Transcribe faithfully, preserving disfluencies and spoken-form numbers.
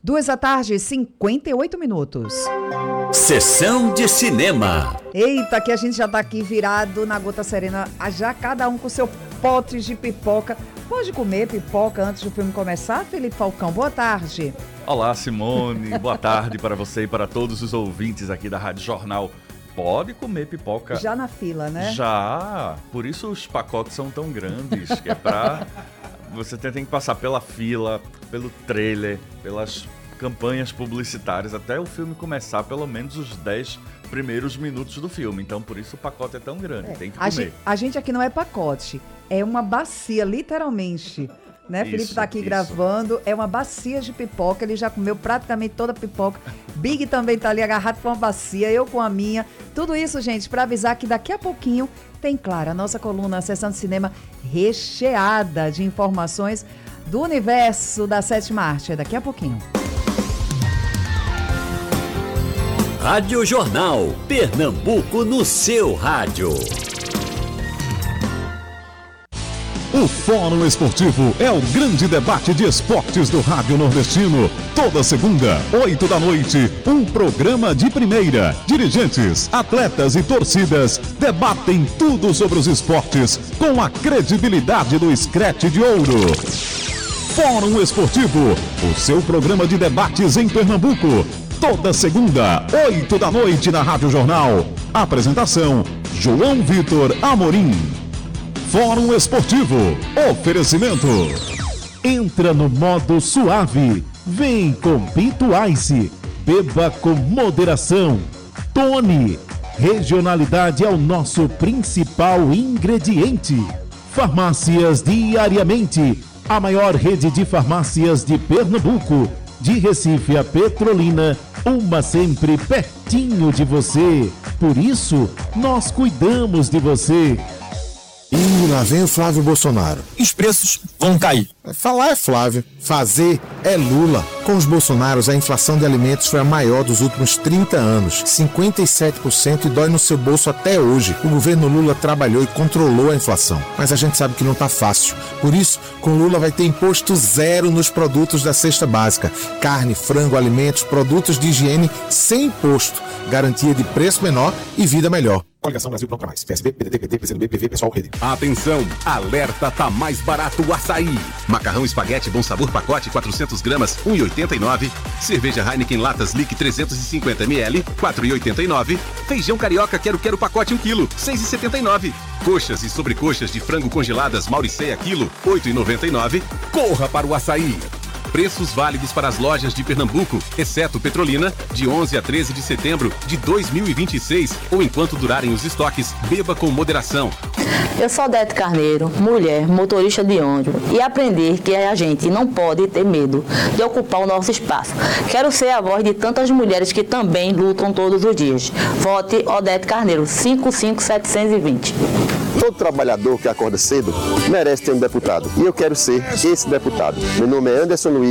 Duas da tarde, cinquenta e oito minutos. Sessão de cinema. Eita, que a gente já tá aqui virado na Gota Serena, já cada um com seu pote de pipoca. Pode comer pipoca antes do filme começar, Felipe Falcão? Boa tarde. Olá, Simone. Boa tarde para você e para todos os ouvintes aqui da Rádio Jornal. Pode comer pipoca. Já na fila, né? Já. Por isso os pacotes são tão grandes, que é pra... Você tem que passar pela fila, pelo trailer, pelas campanhas publicitárias, até o filme começar, pelo menos os dez primeiros minutos do filme. Então, por isso o pacote é tão grande, é. Tem que comer. A gente, a gente aqui não é pacote, é uma bacia, literalmente. Né? Isso, Felipe tá aqui isso. gravando, é uma bacia de pipoca, ele já comeu praticamente toda a pipoca. Big também tá ali agarrado com uma bacia, eu com a minha. Tudo isso, gente, para avisar que daqui a pouquinho tem, claro, a nossa coluna, a Sessão de Cinema recheada de informações do universo da sétima arte. É daqui a pouquinho. Rádio Jornal, Pernambuco no seu rádio. O Fórum Esportivo é o grande debate de esportes do Rádio Nordestino. Toda segunda, oito da noite, um programa de primeira. Dirigentes, atletas e torcidas debatem tudo sobre os esportes com a credibilidade do Screte de Ouro. Fórum Esportivo, o seu programa de debates em Pernambuco. Toda segunda, oito da noite na Rádio Jornal. Apresentação, João Vitor Amorim. Fórum Esportivo. Oferecimento. Entra no modo suave. Vem com Pinto Ice. Beba com moderação. Tony. Regionalidade é o nosso principal ingrediente. Farmácias Diariamente. A maior rede de farmácias de Pernambuco. De Recife a Petrolina. Uma sempre pertinho de você. Por isso, nós cuidamos de você. E lá vem o Flávio Bolsonaro. Os preços vão cair. Falar é Flávio, fazer é Lula. Com os Bolsonaros, a inflação de alimentos foi a maior dos últimos trinta anos, cinquenta e sete por cento, e dói no seu bolso até hoje. O governo Lula trabalhou e controlou a inflação, mas a gente sabe que não tá fácil. Por isso, com Lula vai ter imposto zero nos produtos da cesta básica. Carne, frango, alimentos, produtos de higiene sem imposto. Garantia de preço menor e vida melhor. Coligação Brasil Pronto Pra Mais. P S B, P D T, P D, P C do B, P V, Pessoal, Rede. Atenção! Alerta, tá mais barato o açaí. Macarrão espaguete Bom Sabor pacote quatrocentas gramas, um real e oitenta e nove centavos. Cerveja Heineken Latas Lick trezentos e cinquenta mililitros, quatro reais e oitenta e nove centavos. Feijão carioca Quero Quero pacote um quilo, seis reais e setenta e nove centavos. Coxas e sobrecoxas de frango congeladas Mauricéia quilo, oito reais e noventa e nove centavos. Corra para o açaí. Preços válidos para as lojas de Pernambuco, exceto Petrolina, de onze a treze de setembro de dois mil e vinte e seis, ou enquanto durarem os estoques. Beba com moderação. Eu sou Odete Carneiro, mulher, motorista de ônibus, e aprender que a gente não pode ter medo de ocupar o nosso espaço. Quero ser a voz de tantas mulheres que também lutam todos os dias. Vote Odete Carneiro, cinco cinco sete dois zero. Todo trabalhador que acorda cedo merece ter um deputado. E eu quero ser esse deputado. Meu nome é Anderson Luiz.